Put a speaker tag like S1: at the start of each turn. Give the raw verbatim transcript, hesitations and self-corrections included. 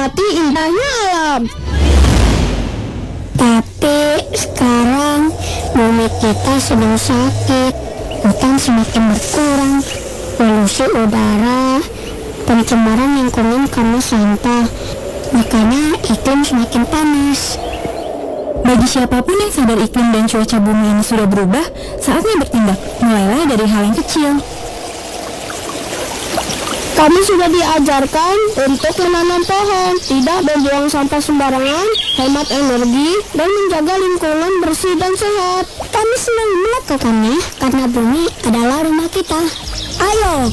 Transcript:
S1: menikmati indahnya alam.
S2: Tapi sekarang bumi kita sedang sakit, hutan semakin berkurang, polusi udara, pencemaran lingkungan karena sampah, makanya iklim semakin panas.
S3: Bagi siapapun yang sadar iklim dan cuaca bumi ini sudah berubah, saatnya bertindak, mulailah dari hal yang kecil.
S1: Kami sudah diajarkan untuk menanam pohon, tidak membuang sampah sembarangan, hemat energi, dan menjaga lingkungan bersih dan sehat.
S2: Kami senang melakukannya karena bumi adalah rumah kita. Ayo